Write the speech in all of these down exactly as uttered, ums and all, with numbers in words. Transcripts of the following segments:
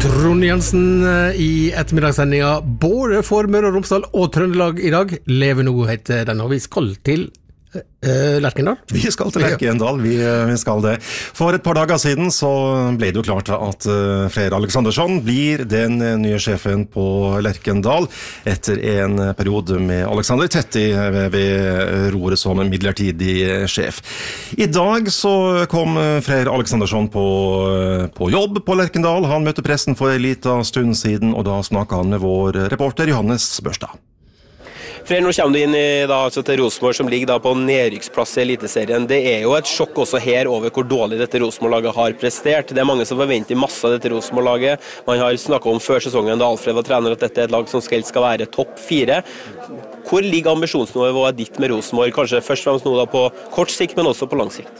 Trond Jensen i ettermiddagssendinga både for Møre og Romsdal og Trøndelag i dag. Lever nå heter den, og vi skal til uh, Lerkendal. Vi skal til Lerkendal, vi, vi skal det. For et par dager siden så ble det jo klart at uh, Freyr Aleksandersson blir den nye sjefen på Lerkendal etter en periode med Alexander Tetti ved, ved roret som midlertidig sjef. I dag så kom Freyr Aleksandersson på, på jobb på Lerkendal. Han møtte pressen for en liten stund siden, og da snakket han med vår reporter Johannes Børstad. Freyr, nå kommer du inn i, da, altså til Rosenborg, som ligger da på nedrykksplass i Eliteserien. Det er jo et sjokk også her over hvor dårlig dette Rosenborg-laget har prestert. Det er mange som forventer masse av dette Rosenborg-laget. Man har snakket om før sesongen da Alfred var trener at dette er et lag som skal, skal være topp fire. Hvor ligger ambisjonsnivået ditt med Rosenborg? Kanskje først og fremst nå da på kort sikt, men også på lang sikt?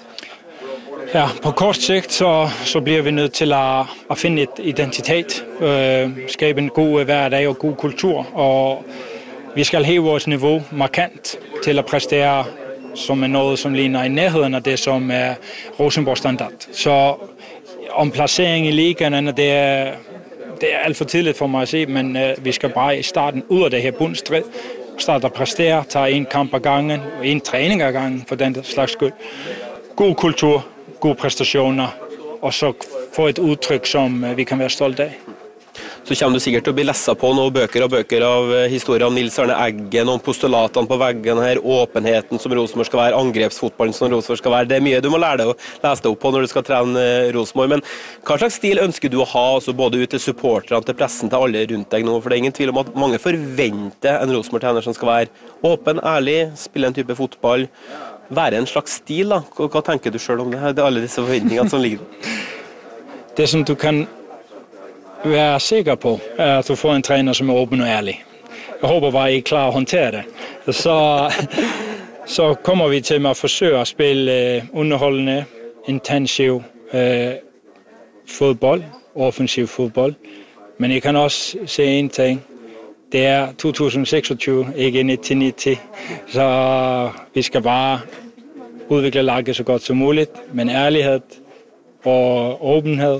Ja, på kort sikt så, så bliver vi nødt til at, at finde et identitet, øh, skabe en god hverdag og god kultur, og vi skal hæve vores niveau markant til at præstere som er noget, som ligner i nærheden af det, som er Rosenborg standard. Så om placering i ligaen, det er, det er alt for tidligt for mig at se, men øh, vi skal bare i starten ud af det her bundstrid, starte at præstere, tage en kamp ad gangen, og en træning ad gangen for den slags skyld. God kultur, gode præstationer, og så få et udtryk, som øh, vi kan være stolte af. Så kommer du sikkert til å bli lesset på noen bøker og bøker av historier om Nils Arne Eggen, om postulatene på veggen her, åpenheten som Rosenborg skal være, angrepsfotballen som Rosenborg skal være. Det er mye du må lære deg å lese deg opp på når du skal trene Rosenborg. Men hva slags stil ønsker du å ha, altså både ut til supporterne, til pressen, til alle rundt deg nå? For det er ingen tvil om at mange forventer en Rosenborg-trener som skal være åpen, ærlig, spille en type fotball, være en slags stil da. Hva tenker du selv om det her? Det er alle disse forventningene som ligger. Det som du kan være sikker på, er at du får en træner, som er åben og ærlig. Jeg håber bare, I er klar at håndtere det. Så, så kommer vi til med at forsøge at spille underholdende, intensiv øh, fodbold, offensiv fodbold. Men I kan også se en ting. Det er to tusind seksogtyve, ikke nitten nitti. Så vi skal bare udvikle laget så godt som muligt, men ærlighed og åbenhed,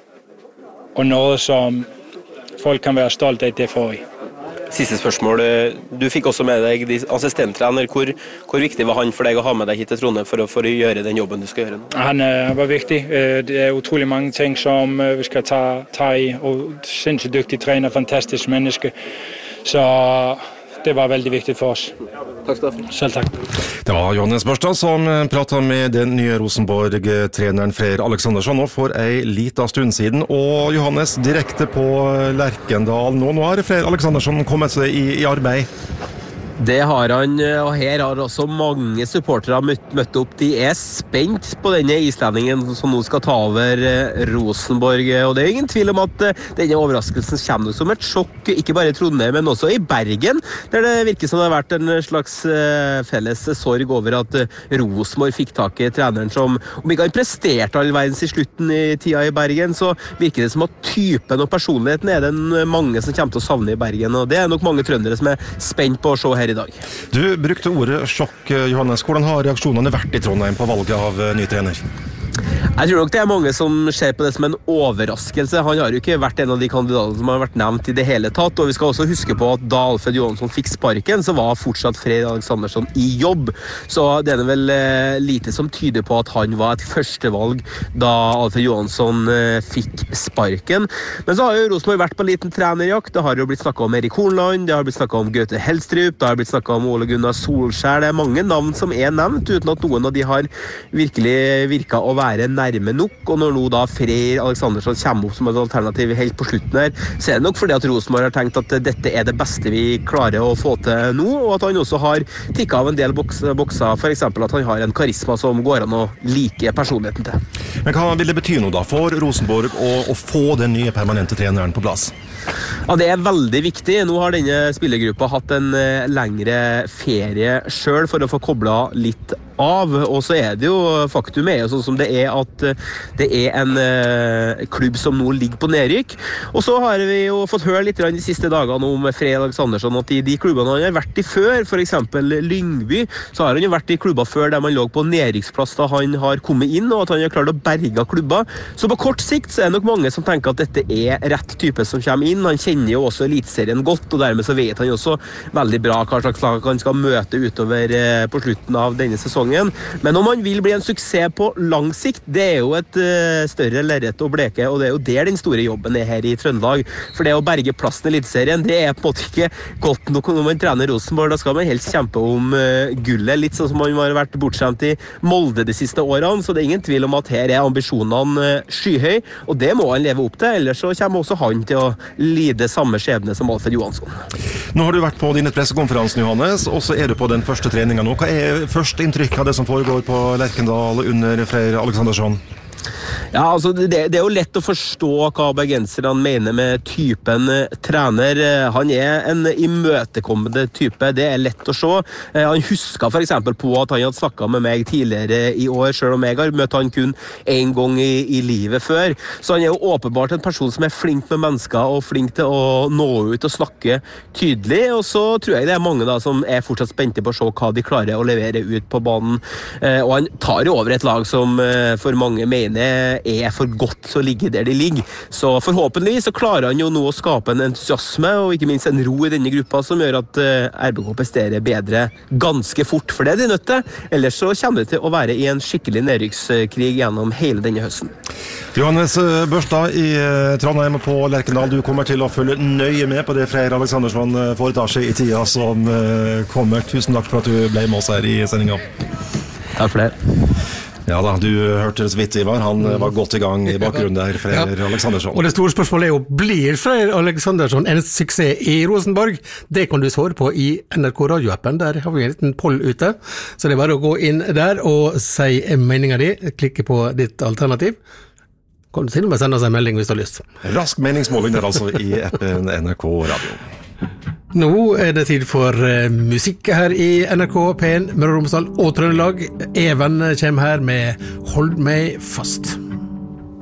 og noget, som folk kan være stolt af, det får I. Siste spørsmål. Du fikk også med deg assistenttrener. Hvor, hvor viktig var han for deg å ha med deg hit til Trondheim for å, for å gjøre den jobben du skal gjøre? Han uh, var viktig. Uh, det er utrolig mange ting, som uh, vi skal ta, ta i. Og sindssygt dygtig træner, fantastisk menneske. Så det var veldig viktig for oss. Takk skal du ha. Selv takk. Det var Johannes Børstad som pratet med den nye Rosenborg-treneren Freyr Aleksandersson nå for en liten stund siden. Og Johannes, direkte på Lerkendal nå. Nå har Freyr Aleksandersson kommet seg i, i arbeid. Det har han, og her har også mange supportere møtt, møtt opp. De er spent på denne islendingen som nå skal ta over Rosenborg. Og det er ingen tvil om at denne overraskelsen kommer som et sjokk, ikke bare i Trondheim, men også i Bergen, der det virker som det har vært en slags felles sorg over at Rosenborg fikk tak i treneren som, om ikke han presterte all verdens i slutten i tida i Bergen, så virker det som at typen og personligheten er det mange som kommer til å savne i Bergen. Og det er nok mange trøndere som er spent på å se her i dag. Du brukte ordet sjokk, Johannes. Hvordan har reaksjonene vært i Trondheim på valget av ny trener? Jeg tror nok det er mange som ser på det som en overraskelse. Han har jo ikke vært en av de kandidatene som har vært nevnt i det hele tatt, og vi skal også huske på at da Alfred Johansson fikk sparken, så var fortsatt Freyr Aleksandersson i jobb. Så det er vel eh, lite som tyder på at han var et førstevalg da Alfred Johansson eh, fikk sparken. Men så har jo Rosenborg vært på en liten trenerjakt. Det har jo blitt snakket om Erik Hornland, det har blitt snakket om Gaute Helstrup, det har blitt snakket om Ole Gunnar Solskjær. Det er mange navn som er nevnt, uten at noen av de har virkelig virket å være nærme nok, og når nå da Freyr Aleksandersson kommer opp som et alternativ helt på slutten her, så er det nok fordi at Rosenborg har tenkt at dette er det beste vi klarer å få til nå, og at han også har tikket av en del bokser, for eksempel at han har en karisma som går an å like personligheten til. Men hva vil det bety nå da for Rosenborg å, å få den nye permanente treneren på plass? Ja, det er veldig viktig. Nå har denne spillergruppa hatt en lengre ferie selv for å få koblet litt av, og så er det jo faktum er jo sånn som det er at det er en eh, klubb som nå ligger på nedrykk, og så har vi jo fått høre litt de siste dagene om Frey Aleksandersson at i de klubbene han har vært i før, for eksempel Lyngby, så har han jo vært i klubber før der man lå på nedrykksplass da han har kommet inn, og at han har klart å berge klubber. Så på kort sikt så er det nok mange som tenker at dette er rett type som kommer inn. Han kjenner jo også eliteserien godt, og dermed så vet han jo også veldig bra hva slags lag han skal møte utover eh, på slutten av denne sesongen. Men om han vil bli en suksess på lang sikt, det er jo et uh, større lerret å bleke, og det er jo der den store jobben er her i Trøndelag. For det å berge plassen i eliteserien, det er på en måte ikke godt nok når man trener Rosenborg. Da skal man helst kjempe om uh, gullet, litt sånn som man har vært bortskjemt i Molde de siste årene, så det er ingen tvil om at her er ambisjonene uh, skyhøy, og det må han leve opp til, ellers så kommer også han til å lide samme skjebne som Alfred Johansson. Nå har du vært på dine pressekonferansen, Johannes, og så er du på den første treningen nå. Hva er første inntrykk av det som foregår på Lerkendal under Frey Aleksandersson? Ja, altså det, det er jo lett å forstå hva bergenserne mener med typen trener. Han er en imøtekommende type, det er lett å se. Han husker for eksempel på at han hadde snakket med meg tidligere i år, selv om jeg har møtt han kun en gang i, i livet før. Så han er jo åpenbart en person som er flink med mennesker og flink til å nå ut og snakke tydelig, og så tror jeg det er mange da som er fortsatt spente på å se hva de klarer å levere ut på banen. Og han tar jo over et lag som for mange mener er for godt å ligge der de ligger. Så forhåpentligvis så klarer han jo nå å skape en entusiasme og ikke minst en ro i denne gruppa som gjør at R B K presterer bedre ganske fort, for det er de nødt til. Ellers så kommer det til å være i en skikkelig nedrykkskrig gjennom hele denne høsten. Johannes Børstad i Trondheim på Lerkendal, du kommer til å følge nøye med på det Frey Aleksandersson foretar seg i tida som kommer. Tusen takk for at du ble med oss her i sendingen. Takk for det. Ja da, du hørte det så vidt, Ivar. Han var godt i gang i bakgrunnen der, Frey ja. Aleksandersson. Og det store spørsmålet er jo, blir Frey Aleksandersson en suksess i Rosenborg? Det kan du svare på i N R K radioappen. Der har vi en liten poll ute. Så det er bare å gå inn der og si meningen din. Klikke på ditt alternativ. Kan du til og med sende oss en melding hvis du har lyst. Rask meningsmåling der altså i appen N R K Radio. Nå er det tid for uh, musikk her i N R K P en, Møre og Romsdal og Trøndelag. Even kommer her med Hold meg fast.